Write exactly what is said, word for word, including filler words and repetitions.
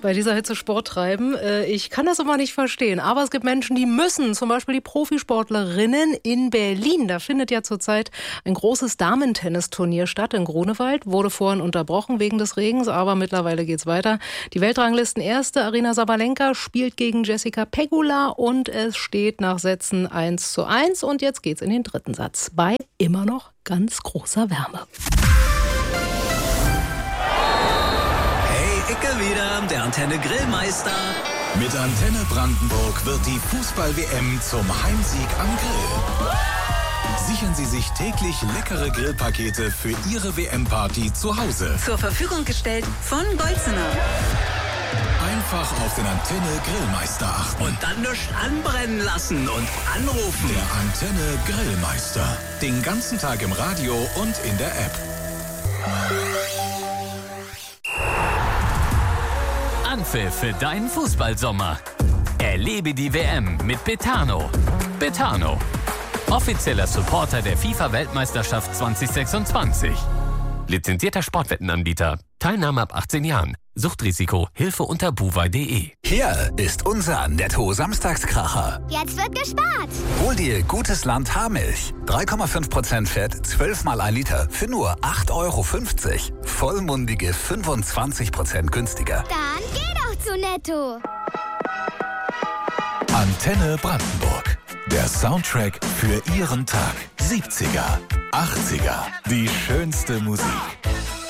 bei dieser Hitze Sport treiben. Ich kann das immer nicht verstehen. Aber es gibt Menschen, die müssen. Zum Beispiel die Profisportlerinnen in Berlin. Da findet ja zurzeit ein großes Damentennisturnier statt in Grunewald. Wurde vorhin unterbrochen wegen des Regens, aber mittlerweile geht's weiter. Die Weltranglisten-Erste Aryna Sabalenka spielt gegen Jessica Pegula und es steht nach Sätzen eins zu eins. Und jetzt geht's in den dritten Satz bei immer noch ganz großer Wärme. Icke wieder, der Antenne Grillmeister. Mit Antenne Brandenburg wird die Fußball-W M zum Heimsieg am Grill. Sichern Sie sich täglich leckere Grillpakete für Ihre W M-Party zu Hause. Zur Verfügung gestellt von Bolzener. Einfach auf den Antenne Grillmeister achten. Und dann nichts anbrennen lassen und anrufen. Der Antenne Grillmeister. Den ganzen Tag im Radio und in der App. Anpfiff für deinen Fußballsommer. Erlebe die W M mit Betano. Betano, offizieller Supporter der FIFA-Weltmeisterschaft zwanzig sechsundzwanzig. Lizenzierter Sportwettenanbieter. Teilnahme ab achtzehn Jahren. Suchtrisiko. Hilfe unter buwei punkt de. Hier ist unser Netto-Samstagskracher. Jetzt wird gespart. Hol dir gutes Land Haarmilch. drei Komma fünf Prozent Fett, zwölf mal ein Liter für nur acht Euro fünfzig. Vollmundige fünfundzwanzig Prozent günstiger. Dann geh doch zu Netto. Antenne Brandenburg. Der Soundtrack für Ihren Tag. siebziger, achtziger. Die schönste Musik.